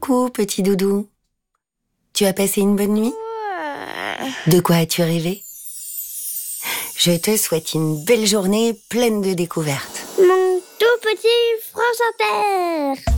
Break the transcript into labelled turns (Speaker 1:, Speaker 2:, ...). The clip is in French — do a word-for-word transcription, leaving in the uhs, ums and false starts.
Speaker 1: Coucou, petit doudou. Tu as passé une bonne nuit? De quoi as-tu rêvé? Je te souhaite une belle journée pleine de découvertes.
Speaker 2: Mon tout petit France Inter.